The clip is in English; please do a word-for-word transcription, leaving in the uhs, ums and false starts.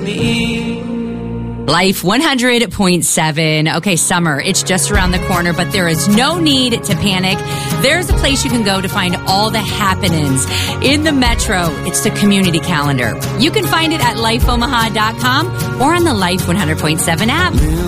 me. Life one hundred point seven. Okay, summer, it's just around the corner, but there is no need to panic. There's a place you can go to find all the happenings in the metro. It's the community calendar. You can find it at life omaha dot com or on the Life one hundred point seven app.